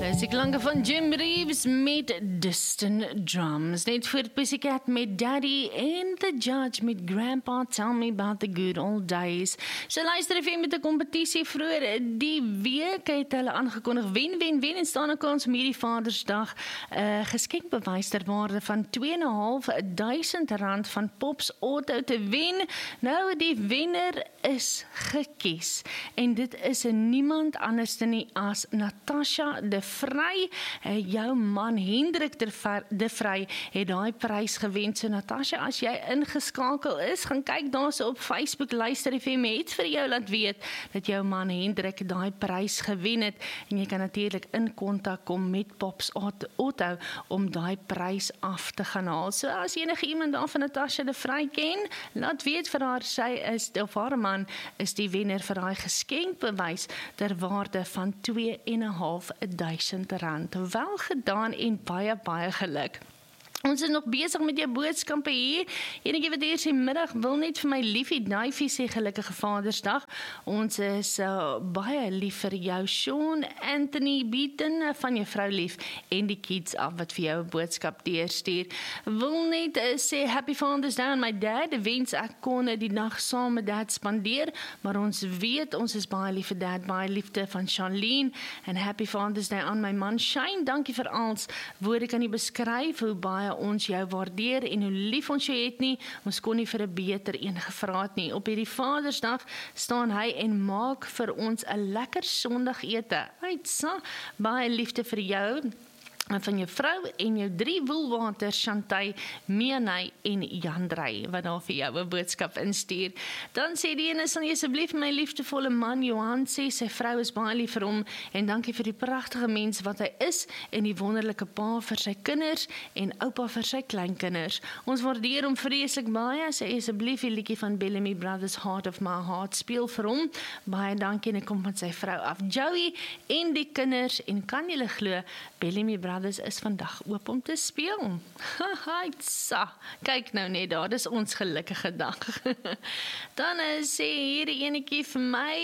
Dis die klanke van Jim Reeves met Distant Drums. Net voor Pussycat met Daddy en The Judge met Grandpa Tell Me About the Good Old Days. So luister even met 'n kompetisie vroeër die week het hulle aangekondig wen en staan 'n kans om hierdie Vadersdag geskenkbewys ter waarde van R2.500 van Pops Auto te wen. Nou die wenner is gekies en dit is niemand anders nie as Natasha de Vrij. Jou man Hendrik de Vrij het daai prys gewen. So Natasha, as jy ingeskakel is, gaan kyk daarso op Facebook, luister FM het vir jou laat weet dat jou man Hendrik daai prys gewen het en jy kan natuurlik in kontak kom met Pops Auto om daai prys af te gaan haal. So as enige iemand daar van Natasha de Vrij ken, laat weet vir haar, sy is, of haar man is die wenner vir daai geskenkbewys ter waarde van R2.500. Wel gedaan en baie geluk. Ons is nog besig met jou boodskappe hier. Enige wat eers die middag wil net vir my liefie Duifie sê gelukkige Vadersdag. Ons is baie lief vir jou, Sean Anthony Beaton van jou vrou lief en die kids af wat vir jou 'n boodskap deurstuur. Wil net sê Happy Father's Day aan my dad. Wens ek kon die dag saam met dad spandeer, maar ons weet ons is baie lief vir dad, baie liefde van Charlene en Happy Father's Day aan my man Shane. Dankie vir alles. Woorde kan nie beskryf hoe baie ons jou waardeer en hoe lief ons jou het nie. Ons kon nie vir 'n beter een gevra het nie. Op hierdie Vadersdag staan hy en maak vir ons 'n lekker sondagete. Uitsa, baie liefde vir jou en van jou vrou en jou 3 woelwaters, Chantay, Mianay en Jandrey, wat daar vir jou 'n boodskap instuur. Dan sê die ene, sal jy asseblief my liefdevolle man Johan sê, sy vrou is baie lief vir hom en dankie vir die pragtige mens wat hy is en die wonderlike pa vir sy kinders en oupa vir sy kleinkinders. Ons waardeer hom vreeslik baie, sê asseblief die liedjie van Bellamy Brothers, Heart of My Heart, speel vir hom. Baie dankie en ek kom met sy vrou af, Joey en die kinders en kan julle glo, Bellamy Brothers is vandag oop om te speel. Haha, kyk nou net daar, dis ons gelukkige dag. Dan sê hier enetjie vir my,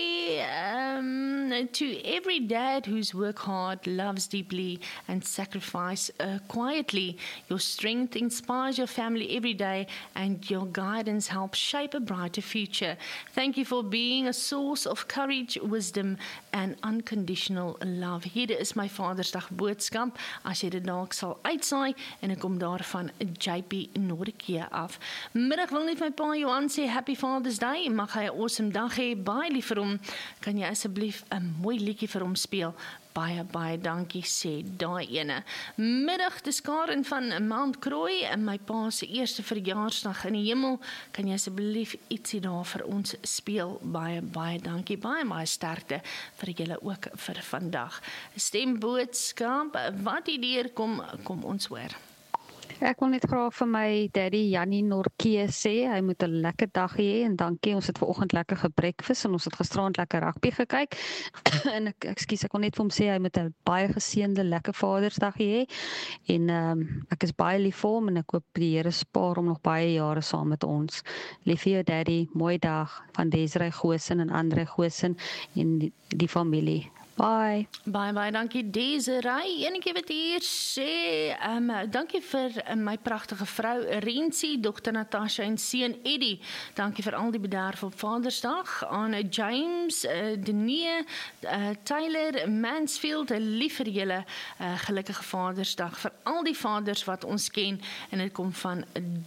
to every dad whose work hard, loves deeply and sacrifice quietly, your strength inspires your family every day and your guidance helps shape a brighter future. Thank you for being a source of courage, wisdom and unconditional love. Hier is my Vadersdag boodskap, as jy dit dalk sal uitsaai, en ek kom daarvan JP Noordekeer af. Middag wil net my pa Johan sê, Happy Father's Day, mag hy 'n awesome dag hê, baie lief vir hom, kan jy asseblief 'n mooi liedjie vir hom speel? Baie dankie, sê daai ene. Middag, dis Karen van Mount Croy, en my pa se eerste verjaarsdag in die hemel, kan jy asseblief ietsie daar vir ons speel? Baie dankie, baie sterkte vir julle ook vir vandag. Stemboodskap, wat hier kom ons hoor. Ek wil net graag vir my daddy Jannie Norke sê, hy moet 'n lekker dag hê en dankie, ons het vanoggend lekker gebreakfast en ons het gisterand lekker rugby gekyk en ek wil net vir hom sê, hy moet 'n baie geseënde lekker Vadersdag hê en ek is baie lief vir hom en ek hoop die Here spaar hom nog baie jare saam met ons. Lief vir jou daddy, mooi dag van Desiree Goosen en Andre Goosen en die familie. Bye. Baie dankie Desiree. Enetjie wat hier sê, dankie vir my pragtige vrou Rensie, dogter Natasha en seun Eddie. Dankie vir al die bederf op Vadersdag aan James, Denie, Tyler, Mansfield, lief vir julle, gelukkige Vadersdag vir al die vaders wat ons ken en dit kom van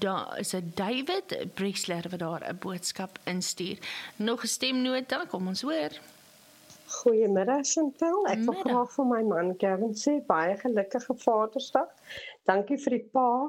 David Brexler wat daar 'n boodskap instuur. Nog 'n stemnota, kom ons hoor. Goeiemiddag Chantal, ek wil graag vir my man Kevin sê, baie gelukkige Vadersdag. Dankie vir die pa,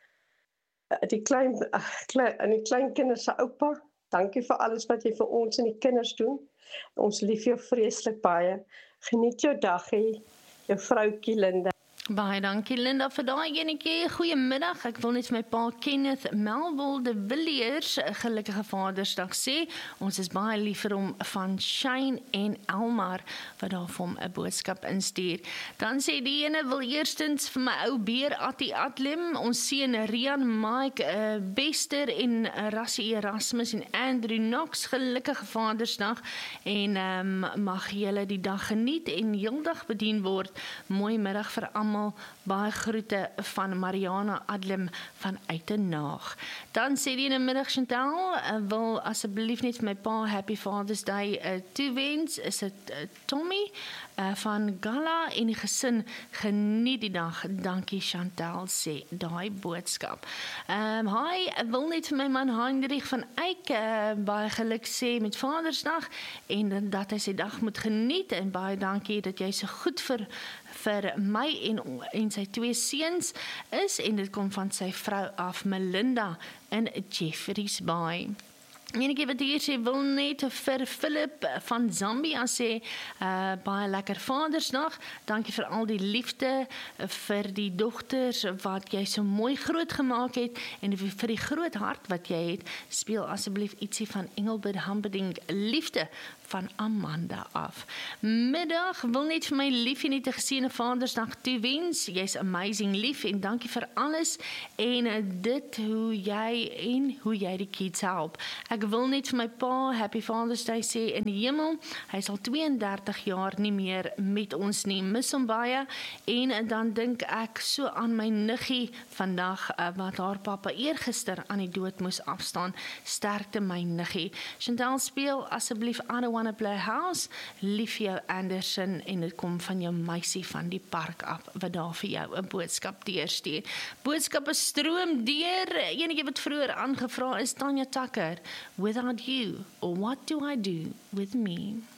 die kleinkinders se oupa. Dankie vir alles wat jy vir ons en die kinders doen. Ons lief jou vreeslik baie. Geniet jou dag, jou vroukie Linda. Baie dankie Linda vir daai enetjie. Goeiemiddag. Ek wil net vir my pa Kenneth Melville de Villiers gelukkige Vadersdag sê. Ons is baie lief vir hom van Shane en Elmar wat daar vir hom 'n boodskap instuur. Dan sê die ene wil eerstens vir my ou beer Attie Adlim, ons seun Rian, Mike, Bester en Rassie Erasmus en Andrew Knox gelukkige Vadersdag en mag julle die dag geniet en heeldag bedien word. Mooi middag vir almal. Baie groete van Mariana Adlim van Uitenaag. Dan sê die in die middag Chantal, wil asseblief net vir my pa Happy Father's Day toewens, is dit Tommy van Gala en die gesin geniet die dag. Dankie Chantal, sê daai boodskap. Hy wil net vir my man Heinrich van Eyck baie geluk sê met Vadersdag en dat hy sy dag moet geniet en baie dankie dat jy so goed vir my en sy 2 seuns is en dit kom van sy vrou af Melinda in Jeffreys Bay. Enige wat hier sê, wil net vir Philip van Zambia sê, baie lekker Vadersdag, dankie vir al die liefde vir die dogters wat jy so mooi groot gemaak het en vir die groot hart wat jy het, speel asseblief ietsie van Engelbert Humperdinck liefde van Amanda af. Middag, wil net vir my liefie net 'n geseënde Vadersdag toewens. Jy's amazing lief en dankie vir alles en dit hoe jy die kids help. Ek wil net vir my pa Happy Father's Day sê in die hemel. Hy is al 32 jaar nie meer met ons nie. Mis hom baie en dan dink ek so aan my niggie vandag wat haar pappa eergister aan die dood moes afstaan. Sterkte my niggie. Chantal, speel asseblief I Don't Wanna Play House, lief jou Anderson en dit kom van jou meisie van die park af wat daar vir jou 'n boodskap deurstuur. Boodskappe stroom deur. Enige wat vroeër aangevra is Tanya Tucker, Without You, or What Do I Do With Me?